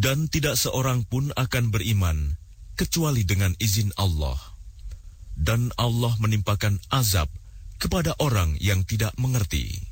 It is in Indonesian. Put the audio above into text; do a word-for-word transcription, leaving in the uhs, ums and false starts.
Dan tidak seorang pun akan beriman kecuali dengan izin Allah. Dan Allah menimpakan azab kepada orang yang tidak mengerti.